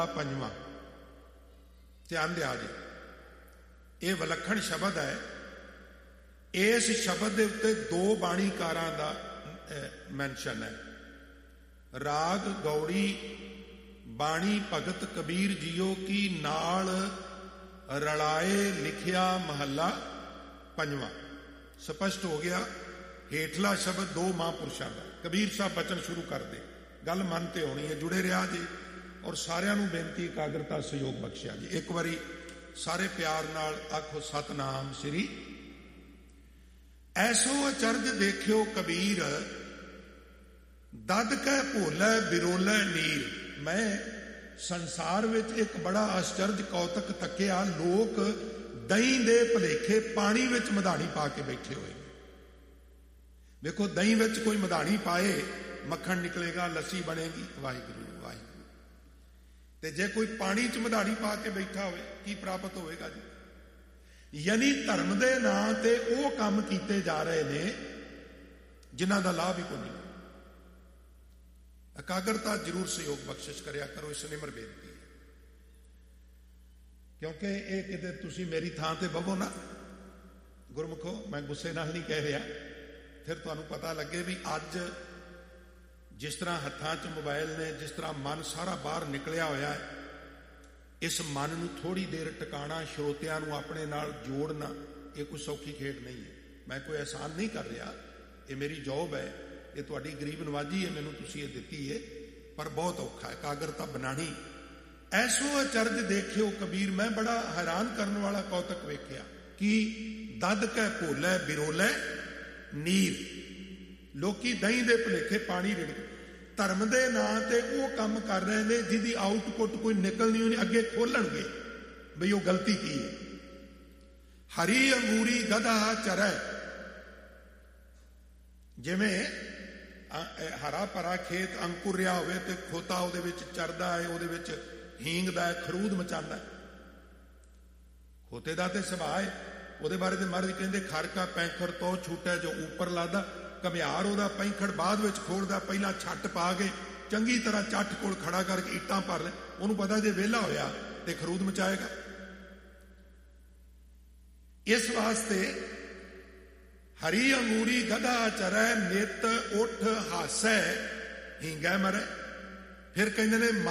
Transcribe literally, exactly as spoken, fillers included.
पंजवां ध्यान दिया जी, ये विलखण शब्द है। इस शब्द के उत्ते दो बाणीकारां दा मैंशन है। राग गौड़ी बाणी भगत कबीर जियो की नाल रलाए लिखिया महला पंजवां। स्पष्ट हो गया। हेठला शब्द दो महापुरुषों का। कबीर साहब बचन शुरू कर दे, गल मन ते होनी है, जुड़े रहा जी। और सारिਆਂ ਨੂੰ बेनती एकाग्रता सहयोग बख्शिया जी। एक बारी सारे प्यार नाल आखो सतनाम श्री। ऐसो अचरज देखियो कबीर, दद कै भोलै बिरोलै नीर। मैं संसार विच एक बड़ा आश्चर्य कौतक तकिया, लोग दही दे भुलेखे पानी विच मधानी पा के बैठे हुए। देखो दही विच कोई मधानी पाए, मक्खन निकलेगा, लस्सी बनेगी। वाहिगुरू वाहिगुरू। ते जे कोई पानी च मधानी पा के बैठा होवे, की प्राप्त होएगा जी? यानी धर्म दे नां ते वो काम कीते जा रहे ने जिन्हां दा लाभ ही कोई नहीं। एकाग्रता जरूर सहयोग बख्शिश करिया करो, इस निमर बेनती है। क्योंकि ये किते तुसी मेरी थां ते बवो ना गुरमुखो, मैं गुस्से नाल नहीं कह रहा, फिर तुहानूं पता लगे भी अज जिस तरह हत्थां च मोबाइल ने, जिस तरह मन सारा बाहर निकलिया होया है, इस मन नूं थोड़ी देर टिकाना, श्रोतियां नूं अपने नाल जोड़ना, ये कोई सौखी खेड नहीं है। मैं कोई एहसान नहीं कर रहा, ये मेरी जॉब है, ये तुहाडी गरीब नवाजी है, मैनूं तुसीं ये दित्ती है, पर बहुत औखा है एकाग्रता बनानी। ऐसो अचरज देखियो कबीर, मैं बड़ा हैरान करने वाला कौतक वेख्या कि दद कै भोलै बिरोलै नीर। लोकी दही दे भुलेखे पानी रिड़, धर्म दे नां ते वो काम कर रहे ने जिहदी आउटपुट कोई निकलनी होनी, अगे खोलणगे बई वो गलती की है। हरी अंगूरी गधा चरै, जिवें हरा भरा खेत अंकुर रहा होवे ते खोता उहदे विच चरदा है, उहदे विच हींगदा है, खरूद मचांदा है। खोते दा ते सुभाਅ है, उहदे बारे ते महाराज कहंदे खर का पैंखर तो छूटा जो ऊपर लादा, घमियार उहदा पैंखड़ बाद विच खोलदा, पहला छट पा के चंगी तरह चट कोल खड़ा करके इट्टां भर ले, उहनूं पता जे वेला होया ते खरूद मचाएगा। इस वास्ते हरी अंगूरी गधा चरै, नित उठ हासै हींगै मरै। फिर कहंदे ने